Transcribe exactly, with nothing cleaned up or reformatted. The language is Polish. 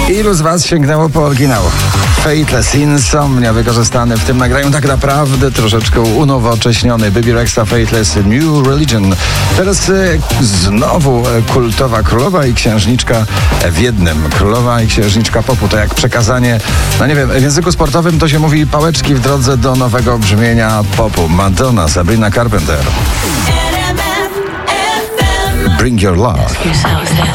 Ilu z was sięgnęło po oryginał? Faithless, Insomnia, wykorzystany w tym nagraniu tak naprawdę troszeczkę unowocześniony Bebe Rexha, Faithless, New Religion. Teraz y, znowu kultowa królowa i księżniczka w jednym. Królowa i księżniczka popu. To jak przekazanie, no nie wiem, w języku sportowym to się mówi pałeczki w drodze do nowego brzmienia popu. Madonna, Sabrina Carpenter. Bring Your Love.